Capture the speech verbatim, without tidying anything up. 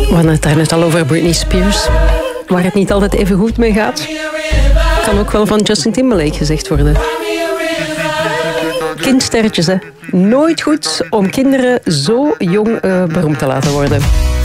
We hadden het daar net al over Britney Spears, waar het niet altijd even goed mee gaat. Kan ook wel van Justin Timberlake gezegd worden. Kindsterretjes, hè. Nooit goed om kinderen zo jong uh, beroemd te laten worden.